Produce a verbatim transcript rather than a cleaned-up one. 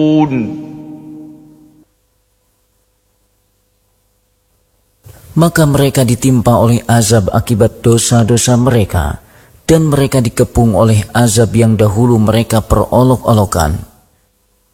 Maka mereka ditimpa oleh azab akibat dosa-dosa mereka, dan mereka dikepung oleh azab yang dahulu mereka perolok-olokan.